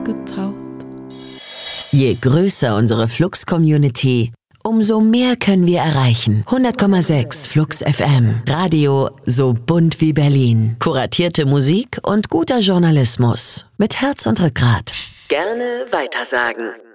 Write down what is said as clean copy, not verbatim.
getaucht. Je größer unsere Flux-Community, umso mehr können wir erreichen. 100,6 Flux FM. Radio so bunt wie Berlin. Kuratierte Musik und guter Journalismus. Mit Herz und Rückgrat. Gerne weitersagen.